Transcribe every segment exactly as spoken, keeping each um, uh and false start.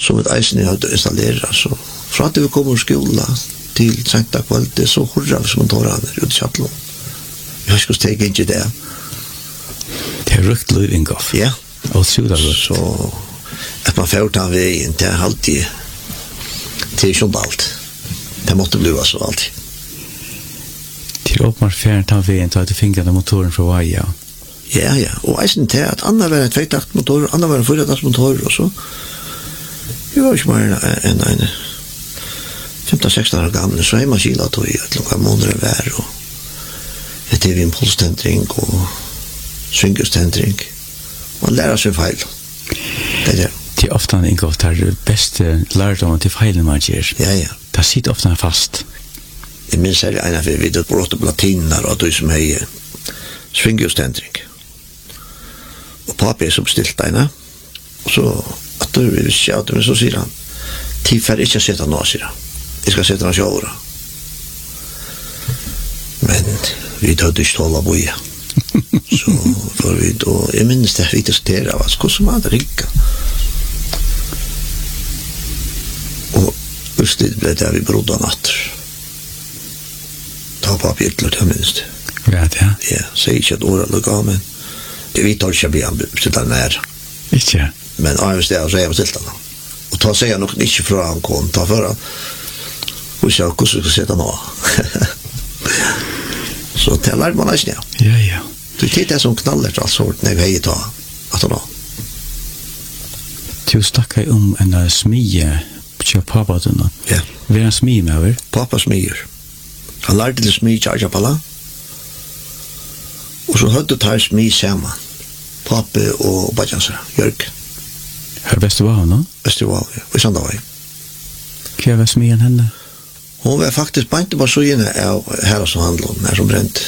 som et eisen jeg hadde installeret. Så fra at vi kommer i skolen til sent av kvalitet, så hurra vi som en tårene ut i kjattelen. Jeg husker å stege ikke det. Det er rukt løyving av. Ja. Og suda rukt. Så at man får ta veien, det er alltid til ikke alt. Det måtte bli så alltid. Til åpmar fjern ta veien til at du finner motoren fra Vaja. Ja, ja. Og eisen til at andre var en tveittakt motor, andre var en fyrirtakt motor, og så vi var ikke mer enn en femten sexton år gamle, så er man kila tog i at lukka måneder vær, og etter vi impulstendring og svingustendring. Man lærer seg feil. Det er det. Det er ofte en av de beste lærdommer til feilen man gjør. Ja, ja. Det sitter ofte fast. Jeg minns her en av vi det brått på latiner og du som hei svingustendring. Og pappa er som stilt ena, og så at du vil sjåte, men så sier han, tid for ikke å sette nå, sier han. Jeg skal sette han sjåre. Men vi døde ikke tål av boja. Så for vi, og jeg minns det, vi diskuterer av oss, hvordan man hadde rikket. Og usted ble det vi brodde natter. Ta pappa ytler, jeg minns det. Ja, ja. Ja, sier ikke et ord eller gav, men vi tar ikke bli han stilt han nær. Ikke? Men av en sted så er jeg stilt han. Og ta sier nok ikke fra han kom, ta for han. Og så hvordan skal jeg sette nå. Så det lærte man ikke, ja. Ja, ja. Du tid er som knaller til alt sort, når jeg ta at han nå. Du snakker om en smie på pappa du nå. Ja. Hva er en smie med over? Pappa smier. Han lærte til smie til Arjapala. Og så høyde tar smie sammen. Pappa og Bajansara, Jørg. Her Vestervall nå? Vestervall, ja. I Sandavai. Hva var smien henne? Hon var faktisk bant på søgjene av herre som handler, her som brent.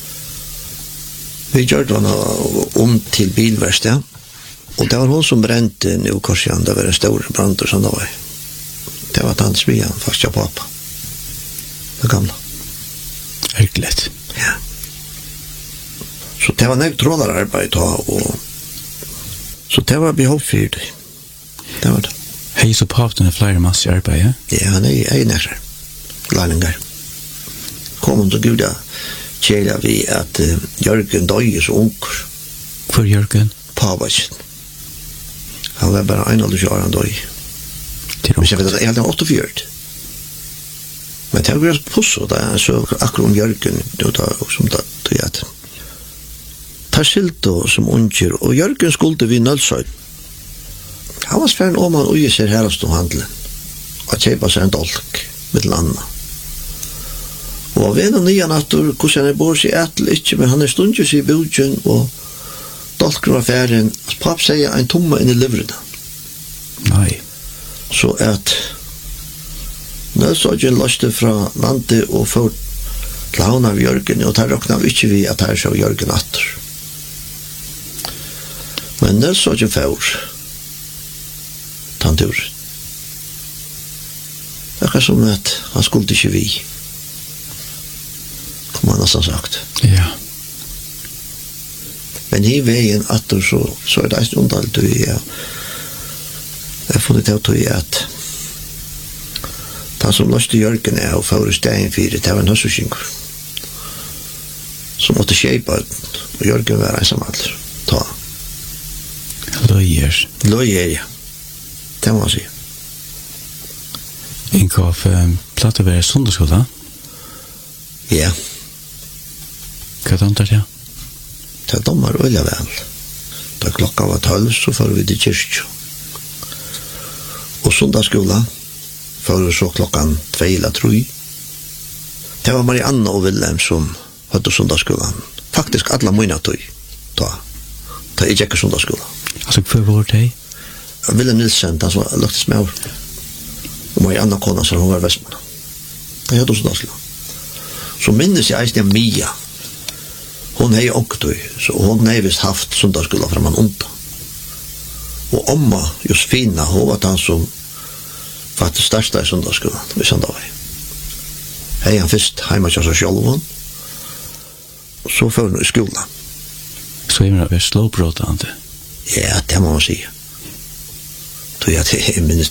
Vi gjør det om til bilverksted, og det var hon som brente nu korsian, det var en stor brand og sånn da var. Det var tant smien, faktisk av pappa. Det gamla. Virkelig. Ja. Så det var nek trådararbeid da, og så det var behov for det. Det var det. Hei, så pappa er flere masse arbeid, ja? Ja, han er en nekker. Lærlingar. Kom hun til Gud, ja. Kjela vi at uh, Jørgen døg så unger. Hvor Jørgen? Pavacin. Han var bare en alder år han døg. Til Hvis jeg vet at jeg hadde åttiofyrt. Men det var ganske pusso, da jeg så akkurat om Jørgen, som da tog jeg at ta silto som unger, og Jørgen skulle vi nødsøy. Han var sværen om han ui ser her og handelen, og kjeipa seg en dolk, med landa. Og ved og nye natter, hvordan han er bor seg etter, ikke, men han er stundjes i bildjen, og dolken var færen, papp sier en tomme inn i livrene. Nei. Så at nødsøgjen løste fra landet og får til havn av Jørgen, og der råkna vi ikke vi at her så Jørgen atter. Men nødsøgjen får tantur. Det er ikke som at han skulle ikke vi. Kom han nesten sagt. Ja. Men i veien atter så, så er det ikke undalt du ja. Jeg har funnet av til at han som løste Jørgen er og fører stegen fire, det var en høssusinker. Som måtte kjeipa og Jørgen var en samadler. Ta. Løyer. Løyer, ja. Det må man si. Innkov um, platt å være sundagsskola? Ja. Hva domtar det? Det dommer øyla vel. Da klokka var tolv, så får vi til kyrkja. Og sundagsskola får vi så klokkan tvei eller tru. Det var Marianne og Willem som hadde sundagsskolan. Faktisk alla mine tog. Da. Da er ikke sundagsskola. Altså, hva var det? Willem Nilsen, han som luktes med over. Og Marianne kona, så hun var vestmann. Det hadde sundagsskola. Så minnes jeg eisen Mia. Hon hei onketøy, så hon hei vist haft sundagsskola fra man undan. Og omma, Josefina, hun var den som faktisk største i sundagsskolan, hvis han da var. Hei han først heima til seg selv, og så får hun i skolan. Så er det slåbrådande? Ja, det må man si. Så jeg minnes